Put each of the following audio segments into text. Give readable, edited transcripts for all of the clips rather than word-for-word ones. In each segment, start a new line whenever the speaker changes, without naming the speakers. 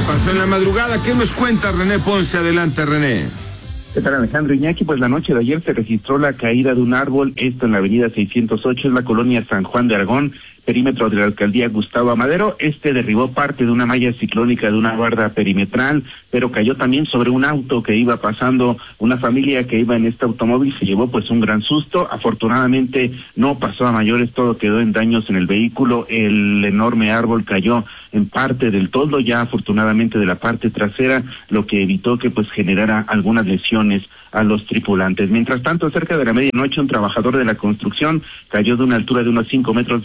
pasó en la madrugada? ¿Qué nos cuenta René Ponce? Adelante, René.
¿Qué tal, Alejandro Iñaki? Pues la noche de ayer se registró la caída de un árbol, esto en la avenida 608, en la colonia San Juan de Aragón, perímetro de la alcaldía Gustavo Amadero. Derribó parte de una malla ciclónica de una barda perimetral, pero cayó también sobre un auto que iba pasando. Una familia que iba en este automóvil se llevó pues un gran susto. Afortunadamente no pasó a mayores, todo quedó en daños en el vehículo. El enorme árbol cayó en parte del toldo, ya afortunadamente de la parte trasera, lo que evitó que pues generara algunas lesiones a los tripulantes. Mientras tanto, cerca de la medianoche, un trabajador de la construcción cayó de una altura de unos 5 metros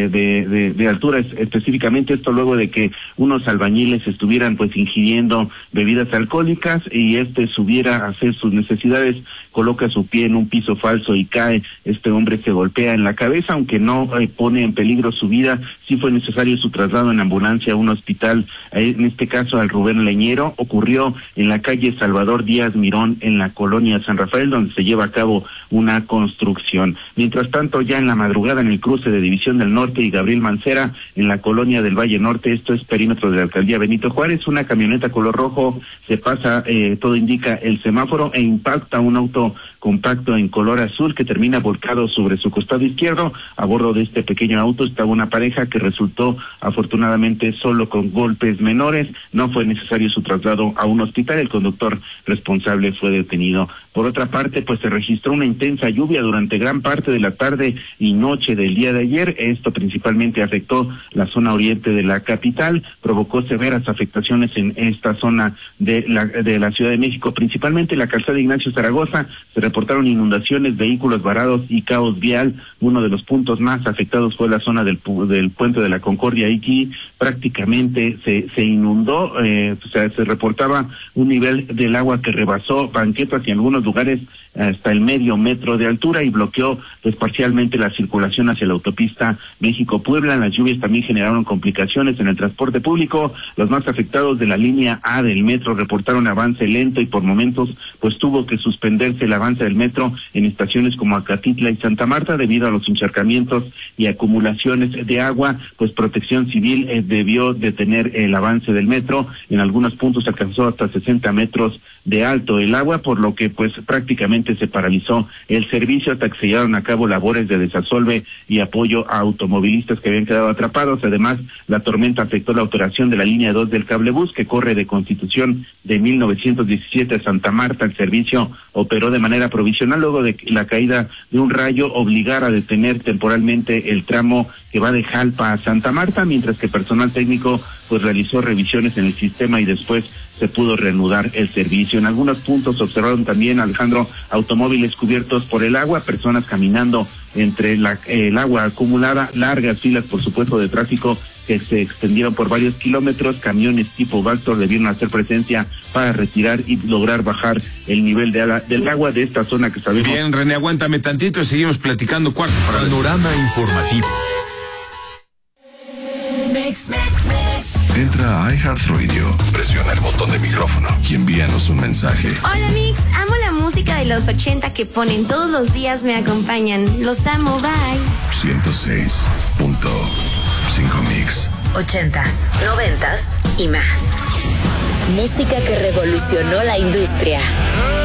de altura, específicamente esto luego de que unos albañiles estuvieran pues ingiriendo bebidas alcohólicas y subiera a hacer sus necesidades, coloca su pie en un piso falso y cae. Este hombre se golpea en la cabeza, aunque no pone en peligro su vida. Sí fue necesario su traslado en ambulancia a un hospital, en este caso al Rubén Leñero. Ocurrió en la calle Salvador Díaz Mirón, en la colonia San Rafael, donde se lleva a cabo una construcción. Mientras tanto, ya en la madrugada, en el cruce de División del Norte y Gabriel Mancera, en la colonia del Valle Norte, esto es perímetro de la alcaldía Benito Juárez, una camioneta color rojo se pasa, todo indica el semáforo, e impacta un auto compacto en color azul que termina volcado sobre su costado izquierdo. A bordo de este pequeño auto estaba una pareja que resultó afortunadamente solo con golpes menores. No fue necesario su traslado a un hospital. El conductor responsable fue detenido. Por otra parte, pues se registró una intensa lluvia durante gran parte de la tarde y noche del día de ayer. Esto principalmente afectó la zona oriente de la capital, provocó severas afectaciones en esta zona de la Ciudad de México, principalmente la calzada Ignacio Zaragoza. Se reportaron inundaciones, vehículos varados y caos vial. Uno de los puntos más afectados fue la zona del puente de la Concordia. Aquí prácticamente se inundó, se reportaba un nivel del agua que rebasó banquetas y en algunos lugares hasta el medio metro de altura y bloqueó pues parcialmente la circulación hacia la autopista México-Puebla. Las lluvias también generaron complicaciones en el transporte público. Los más afectados de la línea A del metro reportaron avance lento y por momentos pues tuvo que suspenderse el avance del metro en estaciones como Acatitla y Santa Marta debido a los encharcamientos y acumulaciones de agua. Pues Protección Civil debió detener el avance del metro. En algunos puntos alcanzó hasta 60 metros de alto el agua, por lo que pues prácticamente se paralizó el servicio hasta que se llevaron a cabo labores de desasolve y apoyo a automovilistas que habían quedado atrapados. Además, la tormenta afectó la operación de la línea 2 del cablebús, que corre de Constitución de 1917 a Santa Marta. El servicio operó de manera provisional luego de que la caída de un rayo obligara a detener temporalmente el tramo que va de Jalpa a Santa Marta, mientras que personal técnico pues realizó revisiones en el sistema y después se pudo reanudar el servicio. En algunos puntos observaron también, Alejandro, automóviles cubiertos por el agua, personas caminando entre el agua acumulada, largas filas, por supuesto, de tráfico que se extendieron por varios kilómetros. Camiones tipo Vactor debieron hacer presencia para retirar y lograr bajar el nivel del agua de esta zona que sabemos.
Bien, René, aguántame tantito y seguimos platicando.
Panorama informativo. Entra a iHeartRadio, presiona el botón de micrófono y envíanos un mensaje.
Hola Mix, amo la música de los 80 que ponen todos los días, me acompañan. Los amo, bye.
106.5 Mix.
80s, 90s y más. Música que revolucionó la industria.